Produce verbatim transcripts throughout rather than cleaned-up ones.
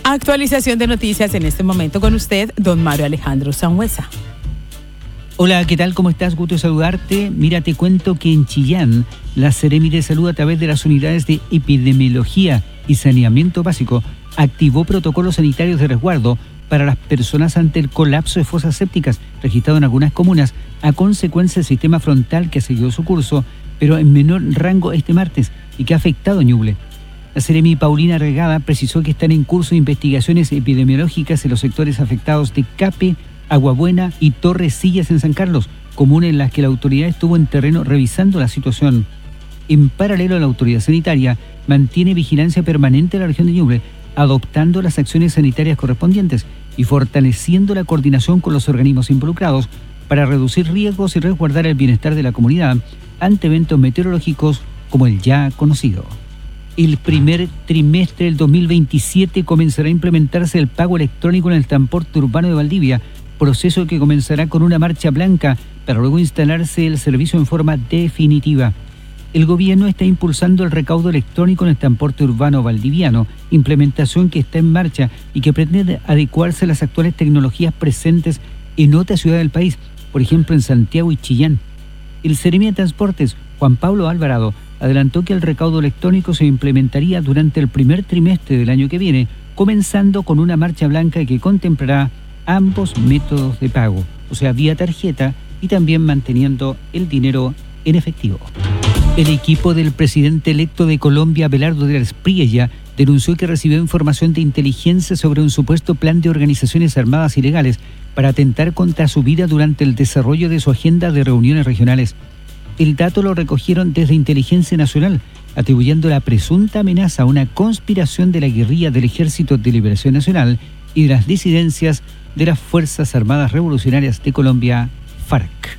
Actualización de noticias en este momento con usted, don Mario Alejandro Sangüesa. Hola, ¿qué tal? ¿Cómo estás? Gusto saludarte. Mira, te cuento que en Chillán, la Seremi de Salud, a través de las unidades de epidemiología y saneamiento básico, activó protocolos sanitarios de resguardo para las personas ante el colapso de fosas sépticas registrado en algunas comunas a consecuencia del sistema frontal que siguió su curso, pero en menor rango este martes y que ha afectado a Ñuble. La Seremi Paulina Regada precisó que están en curso investigaciones epidemiológicas en los sectores afectados de Cape, Aguabuena y Torrecillas en San Carlos, comunas en las que la autoridad estuvo en terreno revisando la situación. En paralelo, la autoridad sanitaria mantiene vigilancia permanente en la región de Ñuble, adoptando las acciones sanitarias correspondientes y fortaleciendo la coordinación con los organismos involucrados para reducir riesgos y resguardar el bienestar de la comunidad ante eventos meteorológicos como el ya conocido. El primer trimestre del dos mil veintisiete comenzará a implementarse el pago electrónico en el transporte urbano de Valdivia, proceso que comenzará con una marcha blanca para luego instalarse el servicio en forma definitiva. El gobierno está impulsando el recaudo electrónico en el transporte urbano valdiviano, implementación que está en marcha y que pretende adecuarse a las actuales tecnologías presentes en otras ciudades del país, por ejemplo en Santiago y Chillán. El Seremi de Transportes, Juan Pablo Alvarado, adelantó que el recaudo electrónico se implementaría durante el primer trimestre del año que viene, comenzando con una marcha blanca que contemplará ambos métodos de pago, o sea, vía tarjeta y también manteniendo el dinero en efectivo. El equipo del presidente electo de Colombia, Abelardo de la Espriella, denunció que recibió información de inteligencia sobre un supuesto plan de organizaciones armadas ilegales para atentar contra su vida durante el desarrollo de su agenda de reuniones regionales. El dato lo recogieron desde Inteligencia Nacional, atribuyendo la presunta amenaza a una conspiración de la guerrilla del Ejército de Liberación Nacional y de las disidencias de las Fuerzas Armadas Revolucionarias de Colombia, FARC.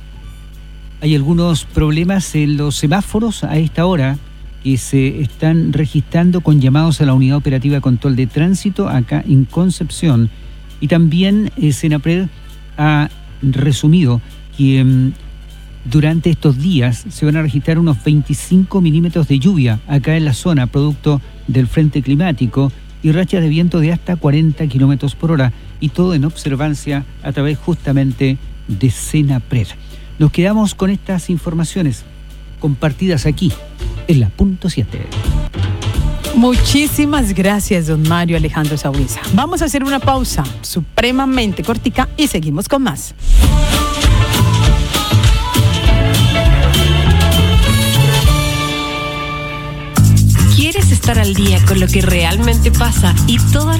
Hay algunos problemas en los semáforos a esta hora que se están registrando con llamados a la Unidad Operativa de Control de Tránsito acá en Concepción. Y también eh, Senapred ha resumido que um, durante estos días se van a registrar unos veinticinco milímetros de lluvia acá en la zona, producto del frente climático, y rachas de viento de hasta cuarenta kilómetros por hora, y todo en observancia a través justamente de Senapred. Nos quedamos con estas informaciones compartidas aquí en la punto siete. Muchísimas gracias, don Mario Alejandro Sangüesa. Vamos a hacer una pausa supremamente cortica y seguimos con más. ¿Quieres estar al día con lo que realmente pasa y todas